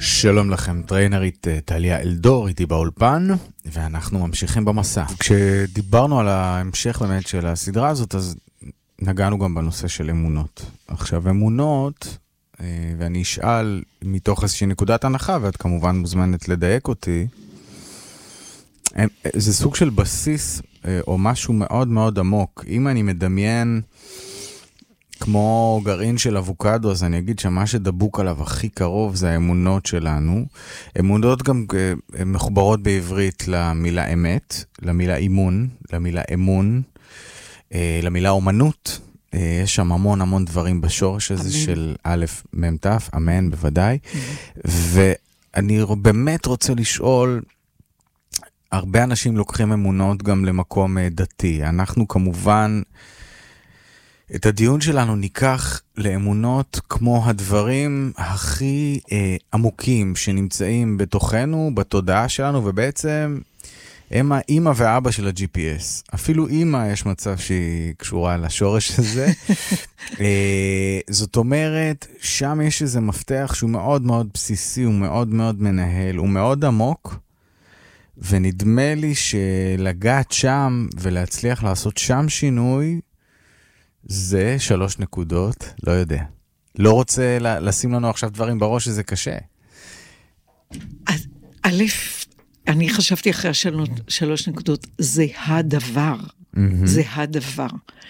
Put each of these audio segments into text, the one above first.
שלום לכם, טריינרית טליה אלדור, איתי באולפן, ואנחנו ממשיכים במסע. כשדיברנו על ההמשך באמת של הסדרה הזאת, אז נגענו גם בנושא של אמונות. עכשיו, אמונות, ואני אשאל מתוך איזושהי נקודת הנחה, ואת כמובן מוזמנת לדייק אותי, זה סוג של בסיס, או משהו מאוד מאוד עמוק. אם אני מדמיין כמו גרעין של אבוקדו, אז אני אגיד שמה שדבוק עליו הכי קרוב זה האמונות שלנו. אמונות גם מחוברות בעברית למילה אמת, למילה אימון, למילה אמון, למילה אומנות. יש שם המון דברים בשורש הזה של א' מ' ת', אמן, בוודאי. ואני באמת רוצה לשאול, הרבה אנשים לוקחים אמונות גם למקום דתי. אנחנו כמובן את הדיון שלנו ניקח לאמונות כמו הדברים הכי עמוקים שנמצאים בתוכנו, בתודעה שלנו, ובעצם הם האמא והאבא של ה-GPS. אפילו אמא יש מצב שהיא קשורה לשורש הזה. זאת אומרת, שם יש איזה מפתח שהוא מאוד מאוד בסיסי, הוא מאוד מאוד מנהל, הוא מאוד עמוק, ונדמה לי שלגעת שם ולהצליח לעשות שם שינוי, זה 3 נקודות, לא יודע. לא רוצה לשים לנו עכשיו דברים בראש שזה קשה. אז א', אני חשבתי אחרי 3 נקודות, זה הדבר. זה הדבר.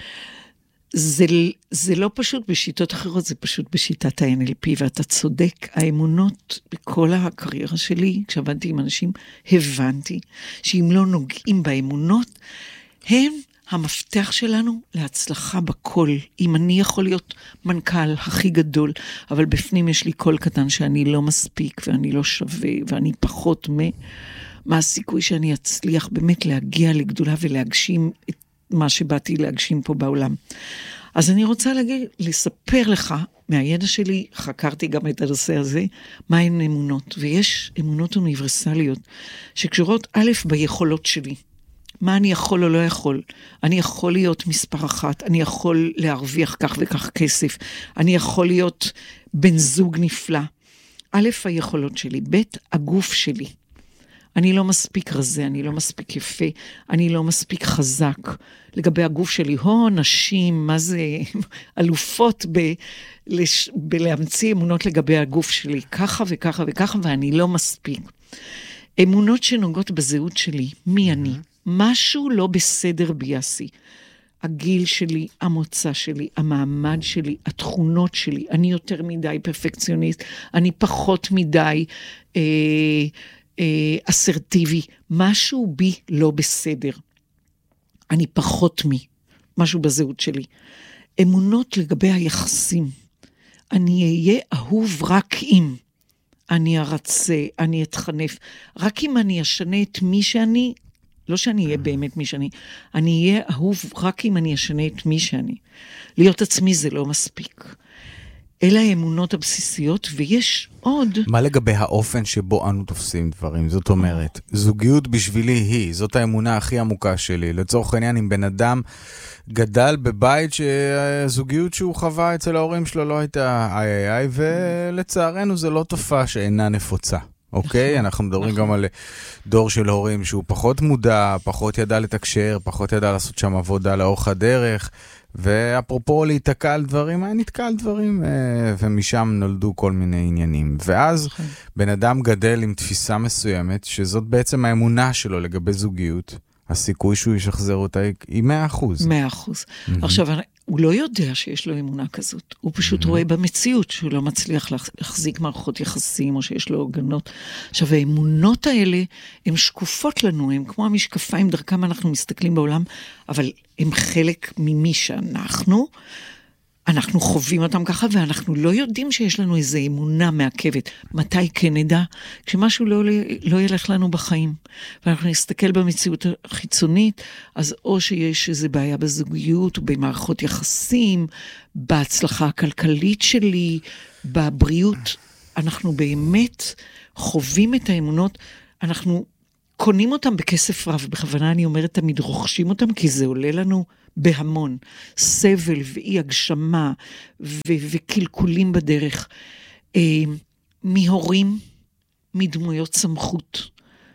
זה לא פשוט בשיטות אחרות, זה פשוט בשיטת ה-NLP, ואתה צודק, האמונות בכל הקריירה שלי, כשעבדתי עם אנשים, הבנתי שאם לא נוגעים באמונות, הם המפתח שלנו להצלחה בכל. אם אני יכול להיות מנכ"ל הכי גדול, אבל בפנים יש לי קול קטן שאני לא מספיק, ואני לא שווה, ואני פחות מה הסיכוי שאני אצליח באמת להגיע לגדולה ולהגשים את מה שבאתי להגשים פה בעולם. אז אני רוצה לספר לך, מהידע שלי, חקרתי גם את הנושא הזה, מהן אמונות. ויש אמונות אוניברסליות, שקשורות א' ביכולות שלי. מה אני יכול או לא יכול? אני יכול להיות מספר 1, אני יכול להרוויח כך וכך כסף, אני יכול להיות בן זוג נפלא. א', היכולות שלי, ב', הגוף שלי. אני לא מספיק רזה, אני לא מספיק יפה, אני לא מספיק חזק. לגבי הגוף שלי, נשים, מה זה, אלופות בלהמציא אמונות לגבי הגוף שלי, ככה וככה וככה, ואני לא מספיק. אמונות שנוגעות בזהות שלי, מי אני? משהו לא בסדר ביאסי. הגיל שלי, המוצא שלי, המעמד שלי, התכונות שלי, אני יותר מדי פרפקציוניסט, אני פחות מדי אסרטיבי, משהו בי לא בסדר. אני פחות משהו בזהות שלי. אמונות לגבי היחסים. אני אהיה אהוב רק אם. אני ארצה, אני אתחנף. רק אם אני אשנה את מי שאני, לא שאני אהיה באמת מי שאני, אני אהיה אהוב רק אם אני אשנה את מי שאני. להיות עצמי זה לא מספיק. אלה האמונות הבסיסיות, ויש עוד. מה לגבי האופן שבו אנו תופסים דברים? זאת אומרת, זוגיות בשבילי היא, זאת האמונה הכי עמוקה שלי. לצורך העניין, אם בן אדם גדל בבית שהזוגיות שהוא חווה אצל ההורים שלו לא הייתה איי, ולצערנו זה לא תופעה שאינה נפוצה. אוקיי? אנחנו מדברים גם על דור של הורים שהוא פחות מודע, פחות ידע לתקשר, פחות ידע לעשות שם עבודה לאורך הדרך, ואפרופו להתקע על דברים, היה נתקע על דברים, ומשם נולדו כל מיני עניינים. ואז בן אדם גדל עם תפיסה מסוימת, שזאת בעצם האמונה שלו לגבי זוגיות, הסיכוי שהוא ישחזר אותה היא 100%. 100%. עכשיו, הוא לא יודע שיש לו אמונה כזאת. הוא פשוט רואה במציאות שהוא לא מצליח להחזיק מערכות יחסים, או שיש לו עוגנות. עכשיו, האמונות האלה, הן שקופות לנו, הן כמו המשקפיים, דרכם אנחנו מסתכלים בעולם, אבל הן חלק ממי שאנחנו, אנחנו חווים אותם ככה, ואנחנו לא יודעים שיש לנו איזו אמונה מעכבת. מתי כן נדע? כשמשהו לא ילך לנו בחיים. ואנחנו נסתכל במציאות החיצונית, אז או שיש איזו בעיה בזוגיות, או במערכות יחסים, בהצלחה הכלכלית שלי, בבריאות. אנחנו באמת חווים את האמונות, אנחנו קונים אותם בכסף רב, בכוונה אני אומרת תמיד רוכשים אותם, כי זה עולה לנו בהמון, סבל ואי הגשמה וקלקולים בדרך, מהורים מדמויות סמכות,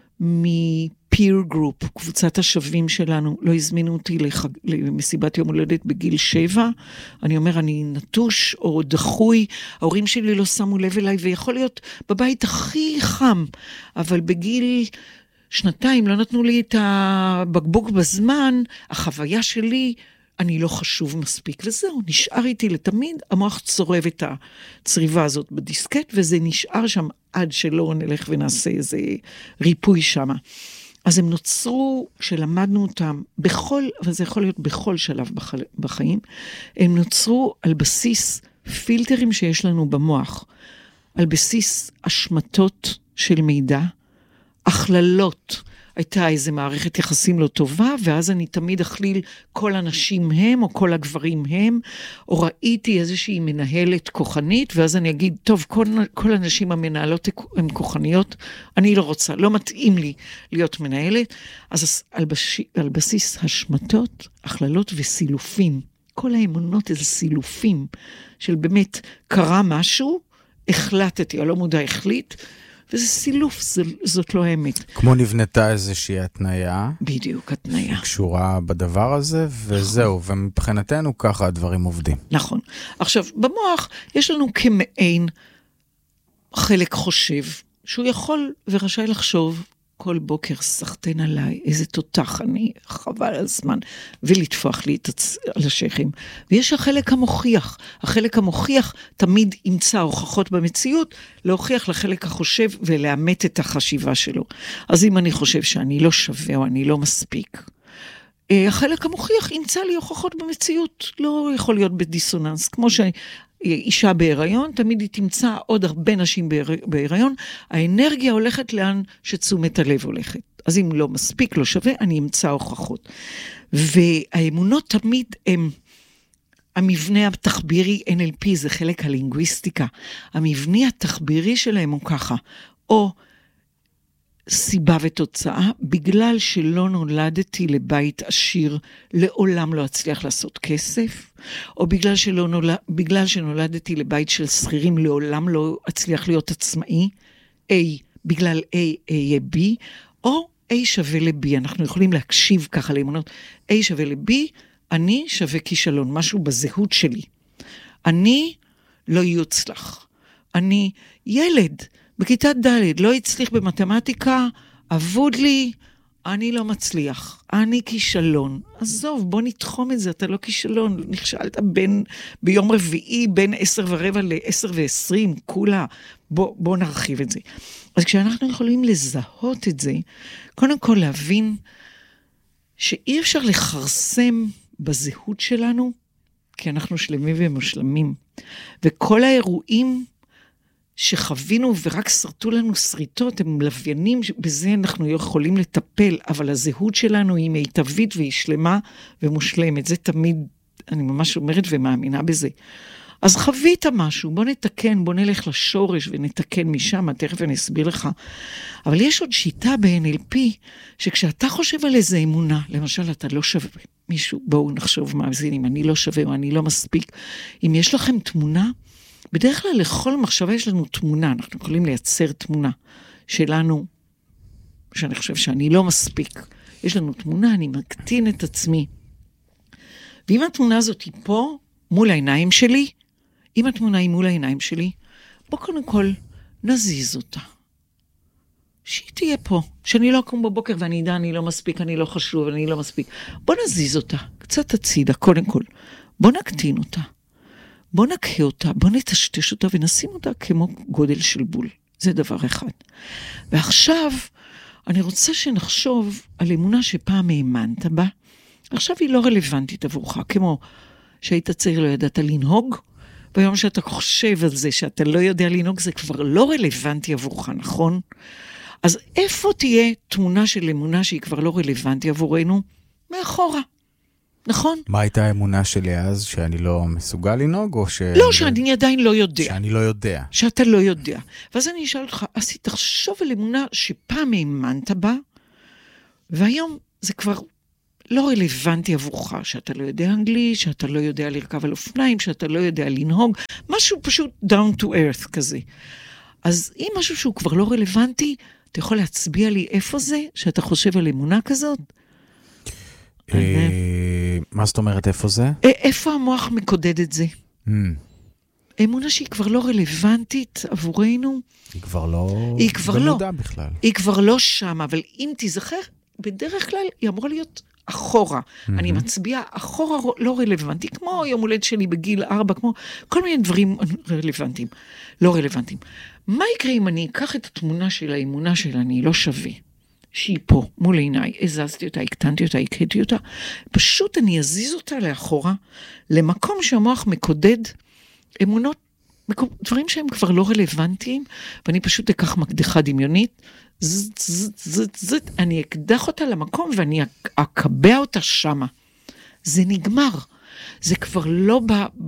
מפיר גרופ, קבוצת השווים שלנו, לא הזמינו אותי למסיבת יום הולדת בגיל 7, אני אומר, אני נטוש או דחוי, ההורים שלי לא שמו לב אליי, ויכול להיות בבית הכי חם, אבל בגיל 2 לא נתנו לי את הבקבוק בזמן, החוויה שלי, אני לא חשוב מספיק, וזהו, נשאר איתי לתמיד, המוח צורב את הצריבה הזאת בדיסקט, וזה נשאר שם עד שלא נלך ונעשה איזה ריפוי שם. אז הם נוצרו, שלמדנו אותם בכל, וזה יכול להיות בכל שלב בחיים, הם נוצרו על בסיס פילטרים שיש לנו במוח, על בסיס השמטות של מידע, הכללות, הייתה איזו מערכת יחסים לא טובה, ואז אני תמיד אכליל כל הנשים הם, או כל הגברים הם, או ראיתי איזושהי מנהלת כוחנית, ואז אני אגיד, טוב, כל הנשים המנהלות הן כוחניות, אני לא רוצה, לא מתאים לי להיות מנהלת, אז על בסיס השמטות, הכללות וסילופים, כל האמונות איזה סילופים, של באמת קרה משהו, החלטתי, הלא מודע החליט, וזה סילוף, זאת לא האמת. כמו נבנתה איזושהי התניה. בדיוק, התניה. שקשורה בדבר הזה, וזהו, ומבחינתנו ככה הדברים עובדים. נכון. עכשיו, במוח יש לנו כמעין חלק חושב, שהוא יכול ורשאי לחשוב כל בוקר, סחטן עליי, איזה תותח אני, חבל הזמן, ולטפוח לי על השכם. ויש החלק המוכיח. החלק המוכיח תמיד ימצא הוכחות במציאות, להוכיח לחלק החושב ולאמת את החשיבה שלו. אז אם אני חושב שאני לא שווה או אני לא מספיק, החלק המוכיח ימצא לי הוכחות במציאות, לא יכול להיות בדיסוננס, כמו אישה בהיריון, תמיד היא תמצא עוד הרבה נשים בהיריון, האנרגיה הולכת לאן שתשומת הלב הולכת. אז אם לא מספיק, לא שווה, אני אמצא הוכחות. והאמונות תמיד הם, המבנה התחבירי NLP, זה חלק הלינגוויסטיקה, המבנה התחבירי שלהם הוא ככה, או סיבה ותוצאה, בגלל שלא נולדתי לבית עשיר, לעולם לא אצליח לעשות כסף, או בגלל שנולדתי לבית של שכירים, לעולם לא אצליח להיות עצמאי, בגלל A יהיה B, או A שווה ל-B, אנחנו יכולים להקשיב ככה לאמונות, A שווה ל-B, אני שווה כישלון, משהו בזהות שלי, אני לא יוצלח, אני ילד, בכיתה ד' לא הצליח במתמטיקה, עבוד לי, אני לא מצליח, אני כישלון. עזוב, בוא נתחום את זה, אתה לא כישלון, נכשלת ביום רביעי, בין 10:15 ל-10:20, כולה, בוא נרחיב את זה. אז כשאנחנו יכולים לזהות את זה, קודם כל להבין שאי אפשר לחרסם בזהות שלנו, כי אנחנו שלמים ומושלמים. וכל האירועים שחווינו ורק שרטו לנו שריטות, הם לוויינים, בזה אנחנו יכולים לטפל, אבל הזהות שלנו היא מיטבית והיא שלמה ומושלמת. זה תמיד, אני ממש אומרת ומאמינה בזה. אז חווית משהו, בוא נתקן, בוא נלך לשורש ונתקן משם, תכף אני אסביר לך. אבל יש עוד שיטה ב-NLP, שכשאתה חושב על איזה אמונה, למשל אתה לא שווה מישהו, בואו נחשוב מאזינים, אני לא שווה או אני לא מספיק. אם יש לכם תמונה, בדרך כלל לכל מחשבה יש לנו תמונה, אנחנו יכולים לייצר תמונה שלנו, שאני חושב שאני לא מספיק. יש לנו תמונה, אני מקטין את עצמי. ואם התמונה הזאת היא פה, מול העיניים שלי, אם התמונה היא מול העיניים שלי, בוא קודם כל נזיז אותה. שהיא תהיה פה, שאני לא אקום בבוקר ואני אדע, אני לא מספיק, אני לא חשוב, אני לא מספיק. בוא נזיז אותה, קצת הצידה, קודם כל. בוא נקטין אותה. בוא נקה אותה, בוא נטשטש אותה ונשים אותה כמו גודל של בול. זה דבר אחד. ועכשיו, אני רוצה שנחשוב על אמונה שפעם האמנת בה, עכשיו היא לא רלוונטית עבורך, כמו שהיית צעיר לא ידעת לנהוג, ביום שאתה חושב על זה שאתה לא יודע לנהוג, זה כבר לא רלוונטי עבורך, נכון? אז איפה תהיה תמונה של אמונה שהיא כבר לא רלוונטי עבורנו? מאחורה. נכון? מה הייתה האמונה שלי אז, שאני לא מסוגל לנהוג, או לא, שאני עדיין לא יודע. שאני לא יודע. שאתה לא יודע. ואז אני אשאל אותך, אז תחשוב על אמונה שפעם האמנת בה, והיום זה כבר לא רלוונטי עבורך, שאתה לא יודע אנגלית, שאתה לא יודע לרכב על אופניים, שאתה לא יודע לנהוג, משהו פשוט down to earth כזה. אז אם משהו שהוא כבר לא רלוונטי, אתה יכול להצביע לי איפה זה, שאתה חושב על אמונה כזאת? מה זאת אומרת, איפה זה? איפה המוח מקודד את זה? אמונה שהיא כבר לא רלוונטית עבורנו. היא כבר לא... היא כבר לא. במודע בכלל. היא כבר לא שם, אבל אם תיזכר, בדרך כלל היא אמורה להיות אחורה. אני מצביע אחורה לא רלוונטי, כמו יום הולד שלי בגיל 4, כמו כל מיני דברים רלוונטיים, לא רלוונטיים. מה יקרה אם אני אקח את התמונה של האמונה שלה, אני לא שווה, שהיא פה, מול עיניי, הזזתי אותה, הקטנתי אותה, הקהתי אותה, פשוט אני אזיז אותה לאחורה, למקום שהמוח מקודד אמונות, דברים שהם כבר לא רלוונטיים, ואני פשוט אקח מקדחה דמיונית, אני אקדח אותה למקום, ואני אקבע אותה שמה. זה נגמר. זה כבר לא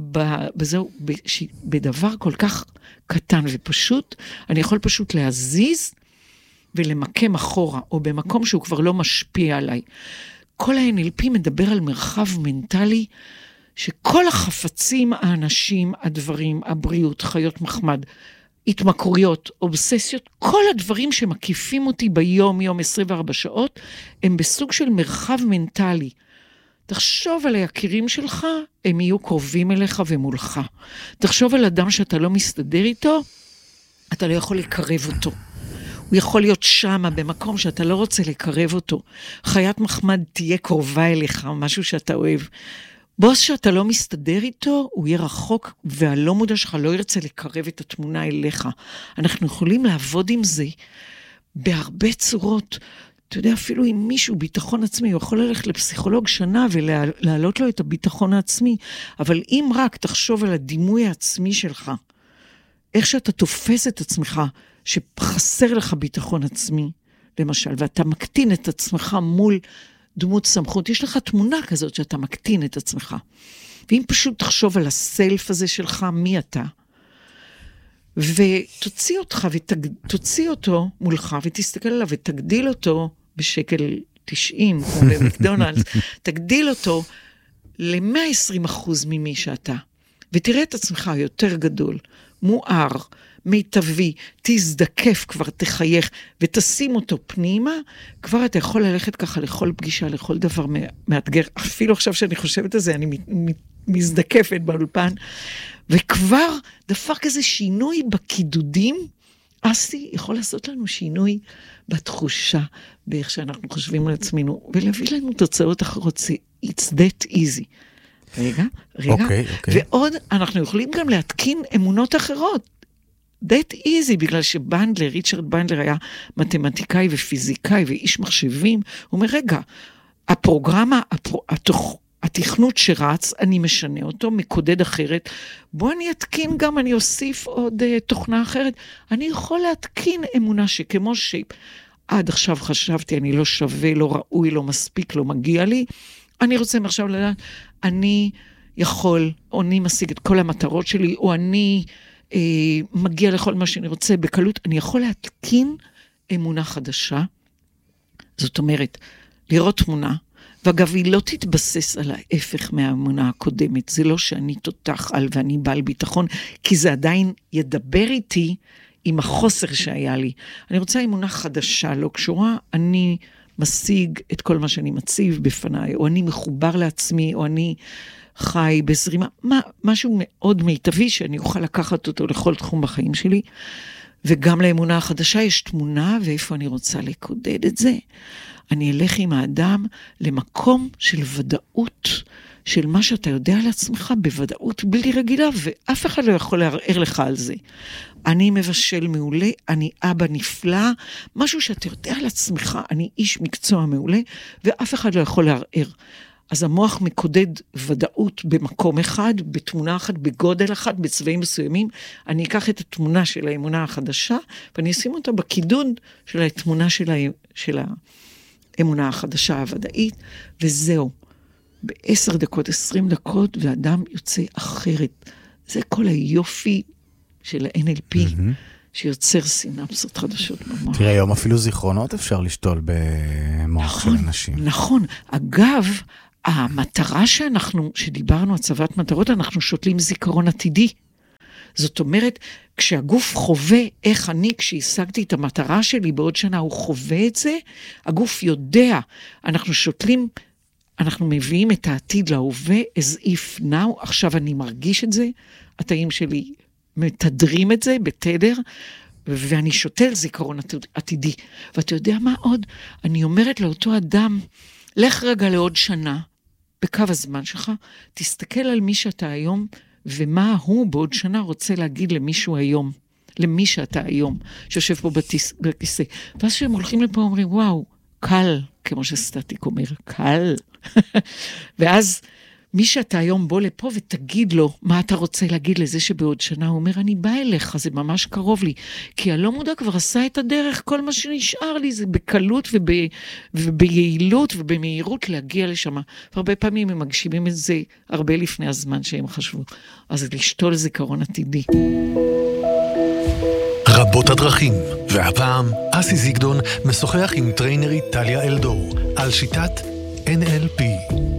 בדבר כל כך קטן ופשוט, אני יכול פשוט להזיז, ולמקם אחורה, או במקום שהוא כבר לא משפיע עליי. כל ה-NLP מדבר על מרחב מנטלי, שכל החפצים, האנשים, הדברים, הבריאות, חיות מחמד, התמכרויות, אובססיות, כל הדברים שמקיפים אותי ביום 24 שעות, הם בסוג של מרחב מנטלי. תחשוב על היקירים שלך, הם יהיו קרובים אליך ומולך. תחשוב על אדם שאתה לא מסתדר איתו, אתה לא יכול לקרב אותו. הוא יכול להיות שם, במקום שאתה לא רוצה לקרב אותו. חיית מחמד תהיה קרובה אליך, משהו שאתה אוהב. בוס שאתה לא מסתדר איתו, הוא יהיה רחוק, והלא מודע שלך לא ירצה לקרב את התמונה אליך. אנחנו יכולים לעבוד עם זה בהרבה צורות. אתה יודע, אפילו עם מישהו ביטחון עצמי, הוא יכול ללכת לפסיכולוג שנה ולהעלות לו את הביטחון העצמי, אבל אם רק תחשוב על הדימוי העצמי שלך, איך שאתה תופס את עצמך, שחסר לך ביטחון עצמי, למשל, ואתה מקטין את עצמך מול דמות סמכות, יש לך תמונה כזאת שאתה מקטין את עצמך. ואם פשוט תחשוב על הסלף הזה שלך, מי אתה, ותוציא אותך, ותוציא אותו מולך, ותסתכל עליו, ותגדיל אותו בשקל 90, כמו במקדונלדס, תגדיל אותו ל-120% ממי שאתה, ותראה את עצמך יותר גדול, מואר, מיטבי, תזדקף כבר, תחייך, ותשים אותו פנימה, כבר אתה יכול ללכת ככה לכל פגישה, לכל דבר מאתגר, אפילו עכשיו שאני חושבת על זה, אני מזדקפת באולפן, וכבר דפק איזה שינוי בקידודים, אסי יכול לעשות לנו שינוי בתחושה, באיך שאנחנו חושבים על עצמנו, ולהביא לנו תוצאות אחרות, it's that easy. רגע, ועוד אנחנו יכולים גם להתקין אמונות אחרות, that easy, בגלל שבנדלר, ריצ'רד בנדלר היה מתמטיקאי ופיזיקאי ואיש מחשבים, הוא אומר, רגע, הפרוגרמה, התכנות שרץ, אני משנה אותו, מקודד אחרת, בוא אני אתקין גם, אני אוסיף עוד תוכנה אחרת, אני יכול להתקין אמונה שכמו שעד עכשיו חשבתי, אני לא שווה, לא ראוי, לא מספיק, לא מגיע לי, אני רוצה מעכשיו לדעת, אני יכול, או אני משיג את כל המטרות שלי, או אני מגיע לכל מה שאני רוצה בקלות, אני יכול להתקין אמונה חדשה, זאת אומרת, לראות תמונה, ואגב, היא לא תתבסס על ההפך מהאמונה הקודמת, זה לא שאני תותח על ואני בעל ביטחון, כי זה עדיין ידבר איתי עם החוסר שהיה לי. אני רוצה אמונה חדשה, לא קשורה, אני משיג את כל מה שאני מציב בפניי, או אני מחובר לעצמי, או אני חי בזרימה, משהו מאוד מיטבי שאני אוכל לקחת אותו לכל תחום בחיים שלי, וגם לאמונה החדשה יש תמונה, ואיפה אני רוצה לקודד את זה. אני אלך עם האדם למקום של ודאות, של מה שאתה יודע על עצמך בוודאות בלתי רגילה, ואף אחד לא יכול לערער לך על זה. אני מבשל מעולה, אני אבא נפלא, משהו שאתה יודע על עצמך, אני איש מקצוע מעולה, ואף אחד לא יכול לערער. אז המוח מקודד ודאות במקום אחד, בתמונה אחת, בגודל אחד, בצבעים מסוימים. אני אקח את התמונה של האמונה החדשה, ואני אשים אותה בקידוד של התמונה של האמונה החדשה הוודאית, וזהו. ב10 דקות, 20 דקות, ואדם יוצא אחרת. זה כל היופי של ה-NLP, שיוצר סינפסות חדשות במוח. תראה, היום אפילו זיכרונות אפשר לשתול במוח של אנשים. נכון. אגב, המטרה שדיברנו, הצבת מטרות, אנחנו שותלים זיכרון עתידי. זאת אומרת, כשהגוף חווה איך אני, כשהשגתי את המטרה שלי בעוד שנה, הוא חווה את זה, הגוף יודע, אנחנו שותלים, אנחנו מביאים את העתיד להווה, as if now, עכשיו אני מרגיש את זה, התאים שלי מתדרים את זה בתדר, ואני שותל זיכרון עתידי. ואתה יודע מה עוד? אני אומרת לאותו אדם, לך רגע לעוד שנה, בקו הזמן שלך, תסתכל על מי שאתה היום, ומה הוא בעוד שנה רוצה להגיד למישהו היום, למי שאתה היום, שיושב פה בכיסא. ואז שהם הולכים לפה אומרים, וואו, קל, כמו שסטטיק אומר, קל. ואז מי שאתה היום בוא לפה ותגיד לו מה אתה רוצה להגיד לזה שבעוד שנה, הוא אומר, אני בא אליך, זה ממש קרוב לי, כי הלא מודע כבר עשה את הדרך, כל מה שנשאר לי זה בקלות וביעילות ובמהירות להגיע לשם. והרבה פעמים הם מגשימים את זה הרבה לפני הזמן שהם חשבו. אז לשתול זיכרון עתידי. רבות הדרכים, והפעם אסי זיגדון משוחח עם טריינרית טליה אלדור על שיטת NLP.